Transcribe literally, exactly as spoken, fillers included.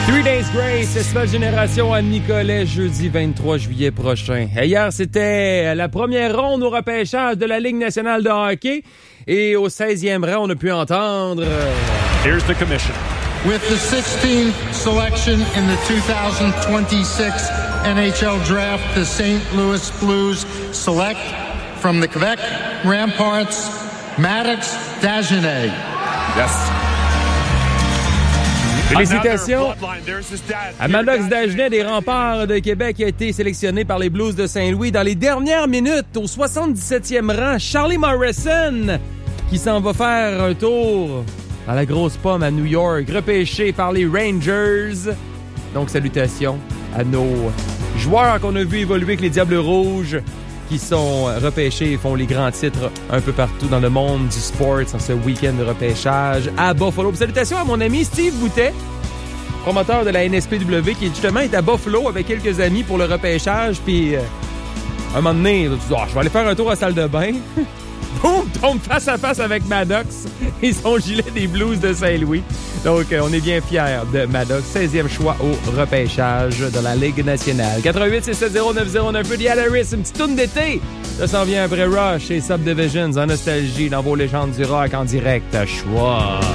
Three Days Grace, Festival Génération à Nicolet, jeudi vingt-trois juillet prochain. Et hier, c'était la première ronde au repêchage de la Ligue nationale de hockey. Et au seizième rang, on a pu entendre... Here's the commission. With the sixteenth selection in the two thousand twenty-six N H L Draft, the Saint Louis Blues select from the Quebec Ramparts, Maddox Dagenet. Yes. Félicitations à Maddox Dagenet des Remparts de Québec qui a été sélectionné par les Blues de Saint-Louis. Dans les dernières minutes, au soixante-dix-septième rang, Charlie Morrison qui s'en va faire un tour dans la grosse pomme à New York, repêché par les Rangers. Donc, salutations à nos joueurs qu'on a vu évoluer avec les Diables Rouges qui sont repêchés et font les grands titres un peu partout dans le monde du sport en ce week-end de repêchage à Buffalo. Salutations à mon ami Steve Boutet, promoteur de la N S P W, qui justement est à Buffalo avec quelques amis pour le repêchage. Puis, euh, un moment donné, tu dis, oh, je vais aller faire un tour à la salle de bain. Boum, tombe face à face avec Maddox et son gilet des Blues de Saint-Louis. Donc, euh, on est bien fiers de Maddox, seizième choix au repêchage de la Ligue nationale. huit huit six sept zéro neuf zéro neuf, Rudy Harris, une petite toune d'été. Ça s'en vient après Rush et Subdivisions en nostalgie dans vos légendes du rock en direct. Choix.